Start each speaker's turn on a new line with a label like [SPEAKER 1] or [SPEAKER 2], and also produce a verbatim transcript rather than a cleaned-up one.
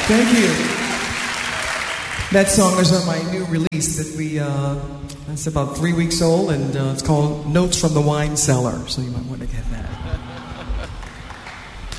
[SPEAKER 1] Thank you. That song is on my new release that we, uh, that's about three weeks old, and uh, it's called Notes from the Wine Cellar, so you might want to get that.